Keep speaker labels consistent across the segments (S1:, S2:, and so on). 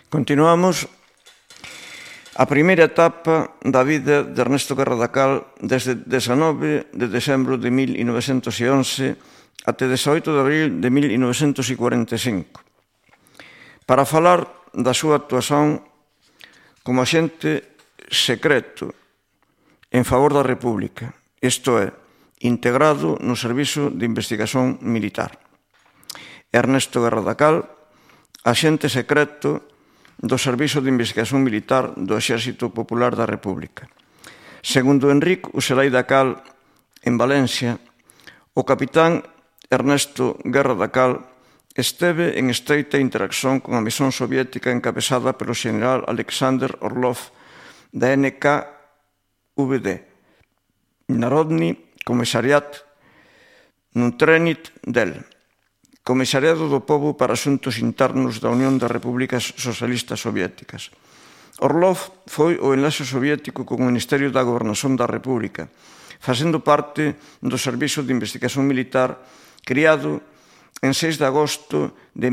S1: Continuamos a primeira etapa da vida de Ernesto Guerra da Cal desde 19 de decembro de 1911 até 18 de abril de 1945 para falar da súa actuación como axente secreto en favor da República, isto é, integrado no Servizo de Investigación Militar. Ernesto Guerra da Cal, axente secreto do Servizo de Investigación Militar do Exército Popular da República. Segundo Enric Uselai da Cal, en Valencia, o capitán Ernesto Guerra da Cal esteve en estreita interacción con a misión soviética encabezada pelo xeneral Alexander Orlov da NKVD, Narodny Komissariat Nuntrenit Del, Comissariado do Pobo para Asuntos Internos da Unión das Repúblicas Socialistas Soviéticas. Orlov foi o enlace soviético con o Ministerio da Gobernación da República, facendo parte do Servizo de Investigación Militar criado en 6 de agosto de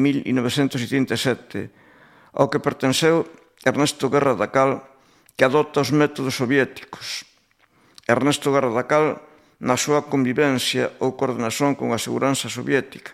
S1: 1977, ao que pertenceu Ernesto Guerra da Cal, que adopta os métodos soviéticos. Ernesto Guerra da Cal na súa convivencia ou coordenación con a seguranza soviética.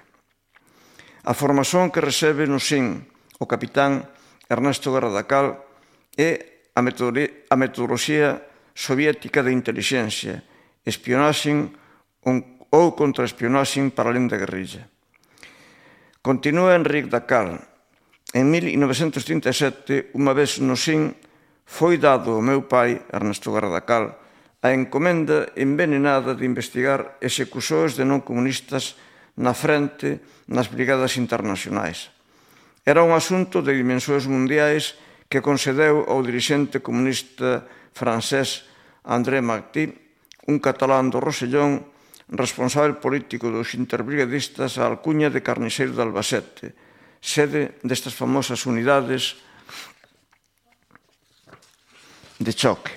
S1: A formación que recebe no SIN o capitán Ernesto Guerra da Cal é a metodoloxía soviética de intelixencia, espionaxen ou contraespionaxen para alén da guerrilla. Continúa Enric da Cal. En 1937, unha vez no SIN, foi dado ao meu pai, Ernesto Guerra da Cal, a encomenda envenenada de investigar execuções de non comunistas na frente nas brigadas internacionais. Era un asunto de dimensões mundiais que concedeu ao dirixente comunista francés André Marty, un catalán do Rosellón, responsável político dos interbrigadistas, a alcuña de Carniceiro de Albacete, sede destas famosas unidades de choque.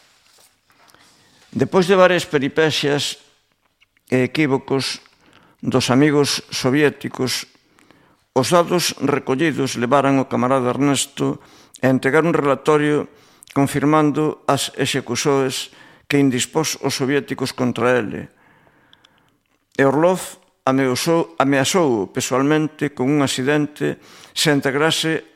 S1: Depois de varias peripecias e equívocos dos amigos soviéticos, os dados recollidos levaran o camarada Ernesto a entregar un relatorio confirmando as execuções que indispós os soviéticos contra ele. E Orlov ameazou pessoalmente con un accidente se entregase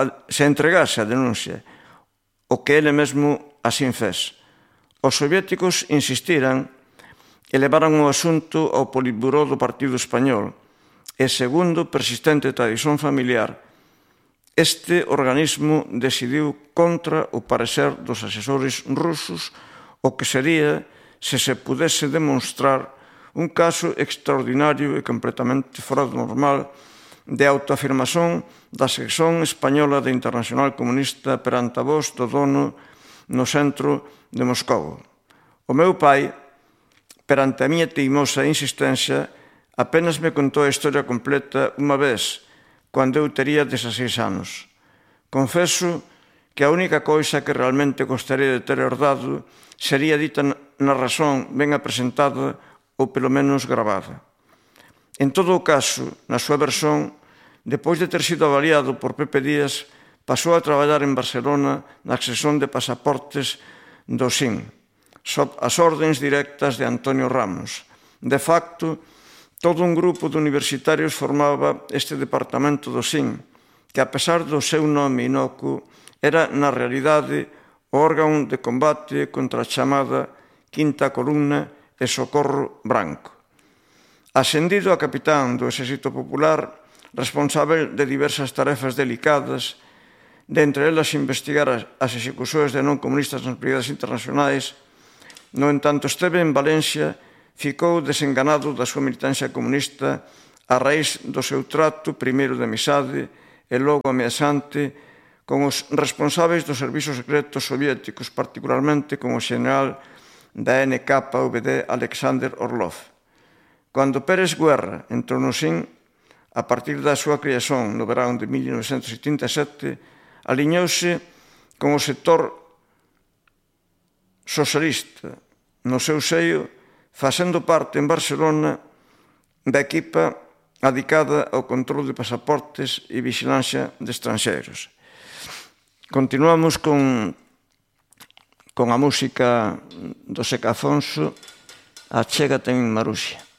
S1: a denuncia, o que ele mesmo así fez. Os soviéticos insistiran e levaran o asunto ao Politburó do Partido Español e, segundo persistente tradición familiar, este organismo decidiu contra o parecer dos asesores rusos o que sería se se pudese demonstrar un caso extraordinario e completamente fora do normal de autoafirmación da sección española da Internacional Comunista perante a voz do dono no centro de Moscou. O meu pai, perante a miña teimosa insistencia, apenas me contou a historia completa unha vez, cando eu tería 16 anos. Confeso que a única coisa que realmente gostaría de ter herdado sería dita na razón ben apresentada ou pelo menos gravada. En todo o caso, na súa versión, depois de ter sido avaliado por Pepe Díaz, pasou a traballar en Barcelona na sección de pasaportes do SIN, as órdenes directas de Antonio Ramos. De facto, todo un grupo de universitarios formaba este departamento do SIN, que, a pesar do seu nome inocuo, era, na realidade, o órgano de combate contra a chamada Quinta Columna e Socorro Branco. Ascendido a capitán do Exército Popular, responsável de diversas tarefas delicadas, de entre elas investigar as execuções de non comunistas nas brigadas internacionais, no entanto esteve en Valencia, ficou desenganado da súa militancia comunista a raíz do seu trato primeiro de amizade e logo ameazante con os responsáveis dos servizos secretos soviéticos, particularmente con o xeneral da NKVD Alexander Orlov. Cando Pérez Guerra entrou no SIN, a partir da súa creación no verán de 1977, aliñouse con o sector socialista no seu seio, facendo parte en Barcelona da equipa adicada ao control de pasaportes e vigilancia de estranxeiros. Continuamos con a música do Seca Afonso, Achégate en Maruxa.